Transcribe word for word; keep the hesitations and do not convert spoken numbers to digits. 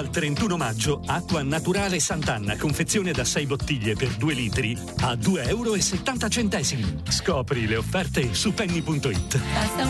al trentuno maggio, acqua naturale Sant'Anna, confezione da sei bottiglie per due litri, a due euro e settanta centesimi. Scopri le offerte su penny punto it. Basta